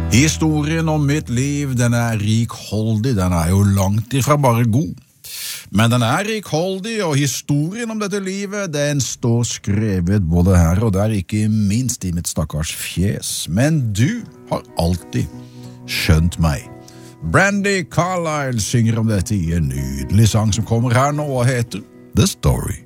Historien om mitt liv, den rikholdig, den jo langt ifra bare god. Men den rikholdig, og historien om dette livet, den står skrevet både her og der, ikke minst i mitt stakkars fjes. Men du har alltid skjønt meg. Brandi Carlile synger om dette i en nydelig sang som kommer her nå og heter The Story.